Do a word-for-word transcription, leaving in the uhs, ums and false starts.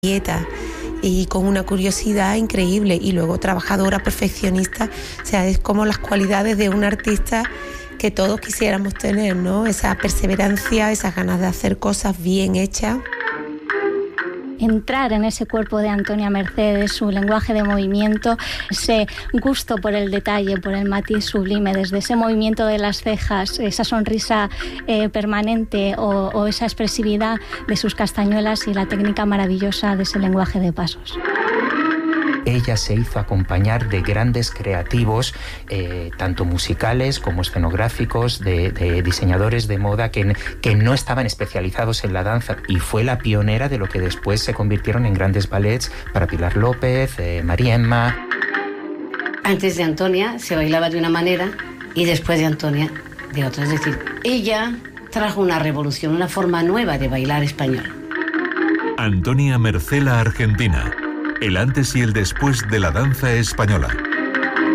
dieta y con una curiosidad increíble, y luego trabajadora, perfeccionista. O sea, es como las cualidades de un artista que todos quisiéramos tener, ¿no? Esa perseverancia, esas ganas de hacer cosas bien hechas. Entrar en ese cuerpo de Antonia Mercedes, su lenguaje de movimiento, ese gusto por el detalle, por el matiz sublime, desde ese movimiento de las cejas, esa sonrisa eh, permanente o, o esa expresividad de sus castañuelas y la técnica maravillosa de ese lenguaje de pasos. Ella se hizo acompañar de grandes creativos, eh, tanto musicales como escenográficos, de, de diseñadores de moda que, que no estaban especializados en la danza, y fue la pionera de lo que después se convirtieron en grandes ballets para Pilar López, eh, María Emma. Antes de Antonia se bailaba de una manera y después de Antonia de otra. Es decir, ella trajo una revolución, una forma nueva de bailar español. Antonia Mercela Argentina. El antes y el después de la danza española.